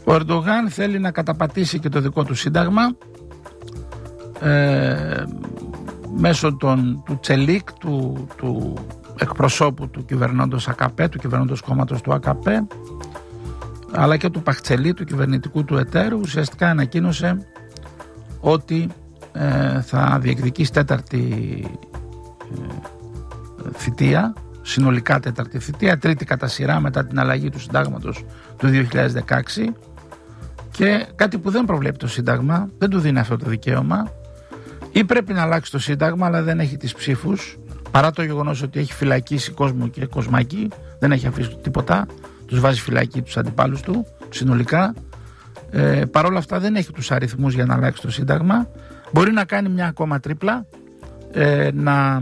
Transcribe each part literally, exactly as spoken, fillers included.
Ο Ερντογάν θέλει να καταπατήσει και το δικό του σύνταγμα ε, μέσω των, του Τσελίκ, του, του εκπροσώπου του κυβερνώντος ΑΚΑΠΕ, του κυβερνώντος κόμματος του ΑΚΑΠΕ, αλλά και του Παχτσελή, του κυβερνητικού του εταίρου. Ουσιαστικά ανακοίνωσε ότι ε, θα διεκδικήσει τέταρτη ε, θητεία, συνολικά τέταρτη θητεία, τρίτη κατά σειρά μετά την αλλαγή του συντάγματος του δύο χιλιάδες δεκαέξι, και κάτι που δεν προβλέπει το σύνταγμα, δεν του δίνει αυτό το δικαίωμα, ή πρέπει να αλλάξει το σύνταγμα αλλά δεν έχει τις ψήφους, παρά το γεγονός ότι έχει φυλακίσει κόσμο και κοσμάκι, δεν έχει αφήσει τίποτα, τους βάζει φυλακή τους αντιπάλους του συνολικά. Ε, Παρ' όλα αυτά δεν έχει τους αριθμούς για να αλλάξει το σύνταγμα. Μπορεί να κάνει μια ακόμα τρίπλα, ε, να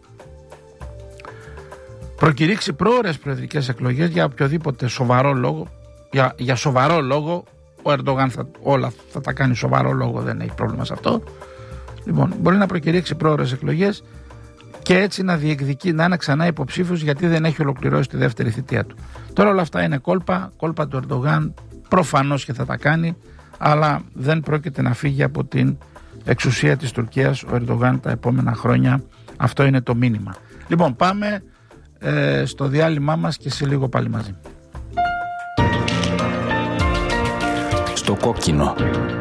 προκηρύξει πρόωρες προεδρικές εκλογές για οποιοδήποτε σοβαρό λόγο. Για, για σοβαρό λόγο, ο Ερντογάν θα, όλα θα τα κάνει σοβαρό λόγο, δεν έχει πρόβλημα σε αυτό. Λοιπόν, μπορεί να προκηρύξει πρόωρες εκλογές και έτσι να διεκδικεί, να είναι ξανά υποψήφιος, γιατί δεν έχει ολοκληρώσει τη δεύτερη θητεία του. Τώρα όλα αυτά είναι κόλπα, κόλπα του Ερντογάν, προφανώς και θα τα κάνει, αλλά δεν πρόκειται να φύγει από την εξουσία της Τουρκίας ο Ερντογάν τα επόμενα χρόνια. Αυτό είναι το μήνυμα. Λοιπόν, πάμε ε, στο διάλειμμά μας και σε λίγο πάλι μαζί. Στο κόκκινο.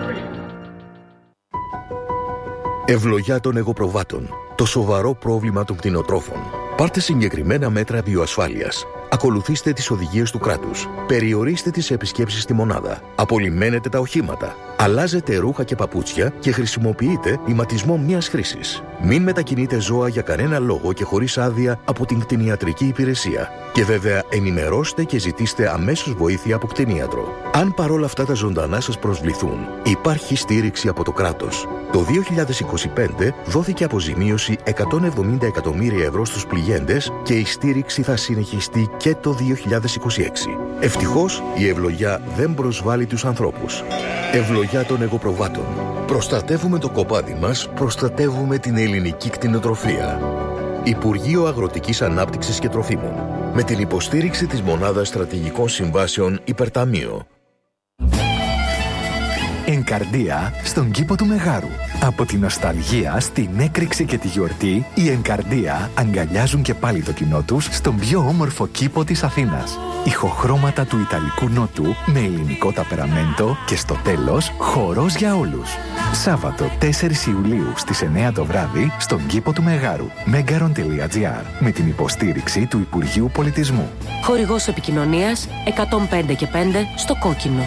Ευλογιά των εγωπροβάτων. Το σοβαρό πρόβλημα των κτηνοτρόφων. Πάρτε συγκεκριμένα μέτρα βιοασφάλειας. Ακολουθήστε τις οδηγίες του κράτους. Περιορίστε τις επισκέψεις στη μονάδα. Απολυμμένετε τα οχήματα. Αλλάζετε ρούχα και παπούτσια και χρησιμοποιείτε ηματισμό μίας χρήσης. Μην μετακινείτε ζώα για κανένα λόγο και χωρίς άδεια από την κτηνιατρική υπηρεσία. Και βέβαια ενημερώστε και ζητήστε αμέσως βοήθεια από κτηνίατρο. Αν παρόλα αυτά τα ζωντανά σας προσβληθούν, υπάρχει στήριξη από το κράτος. Το δύο χιλιάδες είκοσι πέντε δόθηκε αποζημίωση εκατόν εβδομήντα εκατομμύρια ευρώ στους πληγέντες και η στήριξη θα συνεχιστεί και το δύο χιλιάδες είκοσι έξι. Ευτυχώς η ευλογιά δεν προσβάλλει τους ανθρώπους. Ευλογιά των εγωπροβάτων. Προστατεύουμε το κοπάδι μας, προστατεύουμε την ελληνική κτηνοτροφία. Υπουργείο Αγροτικής Ανάπτυξης και Τροφίμων. Με την υποστήριξη της Μονάδας Στρατηγικών Συμβάσεων Υπερταμείο. Ενκαρδία στον κήπο του Μεγάρου. Από την νοσταλγία στην έκρηξη και τη γιορτή, οι Ενκαρδία αγκαλιάζουν και πάλι το κοινό τους στον πιο όμορφο κήπο της Αθήνας. Ηχοχρώματα του Ιταλικού Νότου με ελληνικό ταπεραμέντο και στο τέλος χορός για όλους. Σάββατο τέσσερις Ιουλίου στις εννιά το βράδυ στον κήπο του Μεγάρου. megaron τελεία gr με την υποστήριξη του Υπουργείου Πολιτισμού. Χορηγός επικοινωνίας εκατόν πέντε και πέντε στο κόκκινο.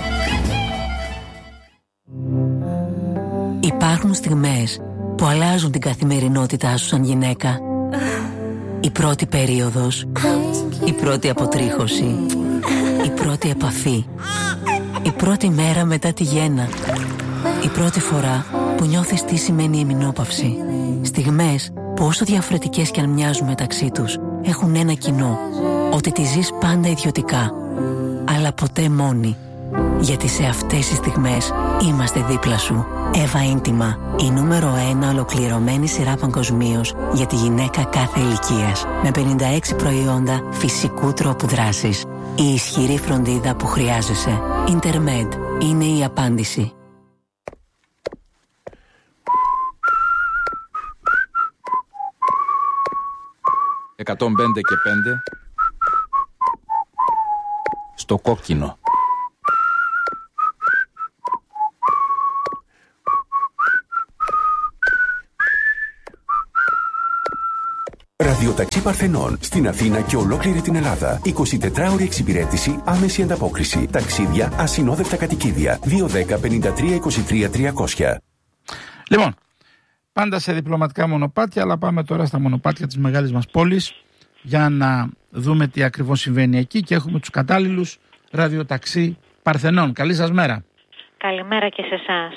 Υπάρχουν στιγμές που αλλάζουν την καθημερινότητά σου σαν γυναίκα. Η πρώτη περίοδος, η πρώτη αποτρίχωση, η πρώτη επαφή, η πρώτη μέρα μετά τη γέννα, η πρώτη φορά που νιώθεις τι σημαίνει ημινόπαυση. Στιγμές που όσο διαφορετικές κι αν μοιάζουν μεταξύ τους, έχουν ένα κοινό, ότι τη ζεις πάντα ιδιωτικά, αλλά ποτέ μόνη. Γιατί σε αυτές τις στιγμές είμαστε δίπλα σου. Εύα Ίντιμα, η νούμερο ένα ολοκληρωμένη σειρά παγκοσμίως για τη γυναίκα κάθε ηλικίας. Με πενήντα έξι προϊόντα φυσικού τρόπου δράσης. Η ισχυρή φροντίδα που χρειάζεσαι. Intermed είναι η απάντηση. εκατόν πέντε και πέντε στο κόκκινο. Ραδιοταξί Παρθενών στην Αθήνα και ολόκληρη την Ελλάδα. εικοσιτετράωρη εξυπηρέτηση, άμεση ανταπόκριση. Ταξίδια, ασυνόδευτα κατοικίδια. δύο ένα μηδέν πέντε τρία είκοσι τρία τριακόσια. Λοιπόν, πάντα σε διπλωματικά μονοπάτια, αλλά πάμε τώρα στα μονοπάτια της μεγάλης μας πόλης για να δούμε τι ακριβώς συμβαίνει εκεί, και έχουμε τους κατάλληλους ραδιοταξί Παρθενών. Καλή σας μέρα. Καλημέρα και σε εσάς.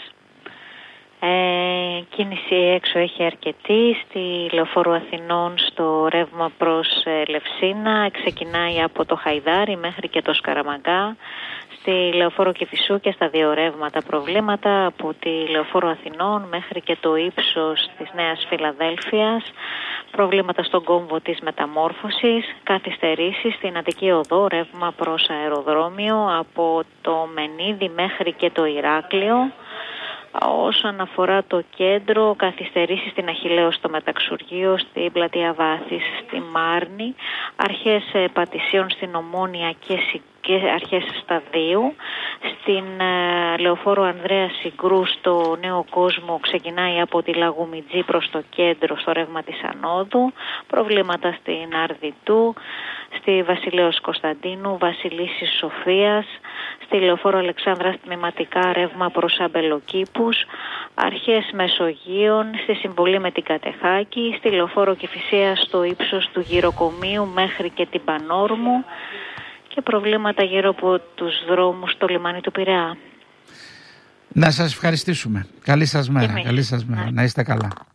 Ε, κίνηση έξω έχει αρκετή. Στη Λεωφόρου Αθηνών στο ρεύμα προς ε, Λευσίνα ξεκινάει από το Χαϊδάρι μέχρι και το Σκαραμαγκά. Στη Λεωφόρο Κηφισού και στα δύο ρεύματα προβλήματα από τη Λεωφόρο Αθηνών μέχρι και το ύψος της Νέας Φιλαδέλφειας. Προβλήματα στον κόμβο της Μεταμόρφωσης, καθυστερήσεις στην Αττική Οδό, ρεύμα προς αεροδρόμιο από το Μενίδη μέχρι και το Ηράκλειο. Όσον αφορά το κέντρο, καθυστερήσεις στην Αχιλλέο στο Μεταξουργείο, στην Πλατεία Βάθης, στη Μάρνη, αρχές Πατησίων στην Ομόνια και, και αρχές Σταδίου. Στην ε, Λεωφόρο Ανδρέα Συγκρού στο Νέο Κόσμο ξεκινάει από τη Λαγουμιτζή προς το κέντρο στο ρεύμα της Ανόδου. Προβλήματα στην Αρδιτού, στη Βασιλέως Κωνσταντίνου, Βασιλίσσης Σοφίας, στη Λεωφόρο Αλεξάνδρας τμηματικά ρεύμα προς Αμπελοκήπους, αρχές Μεσογείων, στη συμβολή με την Κατεχάκη, στη Λεωφόρο Κηφισίας στο ύψος του Γυροκομείου μέχρι και την Πανόρμου και προβλήματα γύρω από τους δρόμους στο λιμάνι του Πειραιά. Να σας ευχαριστήσουμε. Καλή σας μέρα. Εμείς. Καλή σας μέρα. Να είστε καλά.